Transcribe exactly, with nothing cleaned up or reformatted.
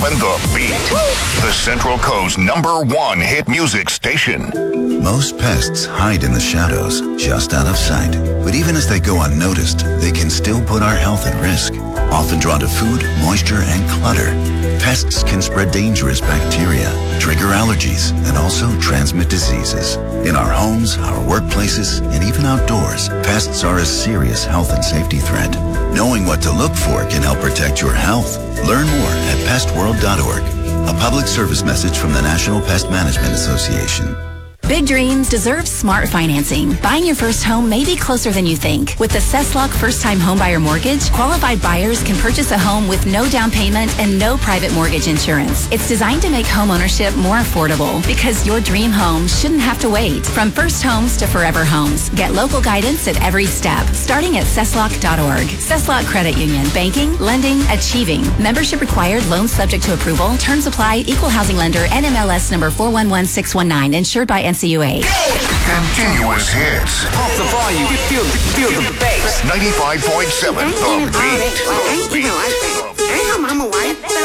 The Beat, the Central Coast number one hit music station. Most pests hide in the shadows, just out of sight. But even as they go unnoticed, they can still put our health at risk. Often drawn to food, moisture, and clutter, pests can spread dangerous bacteria, trigger allergies, and also transmit diseases. In our homes, our workplaces, and even outdoors, pests are a serious health and safety threat. Knowing what to look for can help protect your health. Learn more at pest world dot org. A public service message from the National Pest Management Association. Big dreams deserve smart financing. Buying your first home may be closer than you think. With the Cesslock First-Time Homebuyer Mortgage, qualified buyers can purchase a home with no down payment and no private mortgage insurance. It's designed to make home ownership more affordable because your dream home shouldn't have to wait. From first homes to forever homes, get local guidance at every step, starting at Cesslock dot org. Cesslock Credit Union. Banking, lending, achieving. Membership required. Loans subject to approval. Terms apply. Equal housing lender. N M L S number four one one six one nine. Insured by N C U A. Continuous hits. Pump the volume. Feel, feel the bass. ninety-five point seven The Beat. You know, I, I, I'm a wife.